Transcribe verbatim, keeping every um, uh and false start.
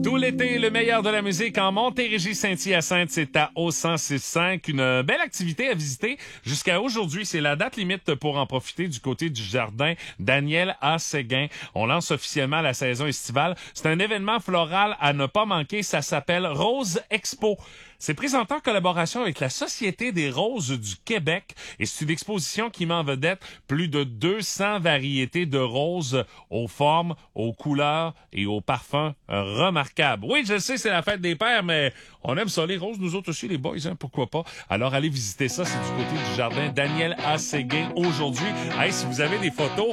Tout l'été, le meilleur de la musique en Montérégie-Saint-Hyacinthe, c'est à O cent six cinq. Une belle activité à visiter. Jusqu'à aujourd'hui, c'est la date limite pour en profiter du côté du jardin Daniel A. Séguin. On lance officiellement la saison estivale. C'est un événement floral à ne pas manquer. Ça s'appelle Rose Expo. C'est présenté en collaboration avec la Société des Roses du Québec et c'est une exposition qui met en vedette plus de deux cents variétés de roses aux formes, aux couleurs et aux parfums remarquables. Oui, je sais, c'est la fête des pères, mais on aime ça les roses, nous autres aussi les boys, hein, pourquoi pas. Alors allez visiter ça, c'est du côté du jardin Daniel A. Séguin aujourd'hui. Hey, si vous avez des photos,